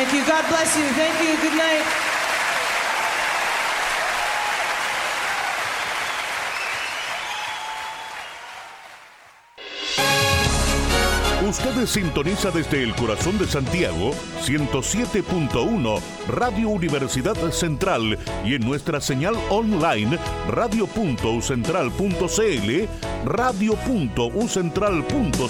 Thank you. God bless you. Thank you. Good night. Usted sintoniza desde el corazón de Santiago 107.1 Radio Universidad Central y en nuestra señal online radio.ucentral.cl, radio.ucentral.cl